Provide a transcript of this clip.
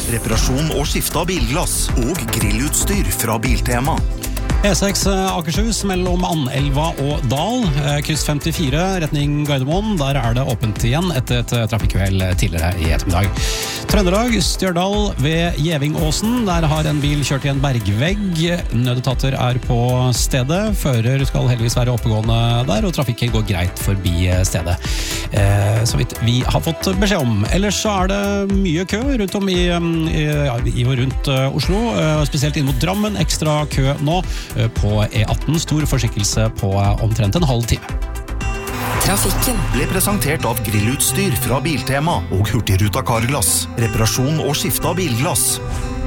reparasjon og skifte av bilglass og grillutstyr fra Biltema. E6 Akershus mellom Andelva og Dal, kryss 54, retning Gardermoen. Der det åpent igjen etter et trafikkuhell tidligere i ettermiddag. Trøndelag, Stjørdal ved Gjevingåsen. Der har en bil kjørt i en bergvegg. Nødetater på stedet. Fører skal heldigvis være oppegående der, og trafikken går greit forbi stedet. Så vidt vi har fått beskjed om. Ellers så det mye kø rundt om i og rundt Oslo, spesielt inn mot Drammen. Ekstra kø nå på E18. Stor forsinkelse på omtrent en halv time. Trafikken ble presentert av grillutstyr fra Biltema og Hurtigruta Carglass. Reparasjon og skifte av bilglass.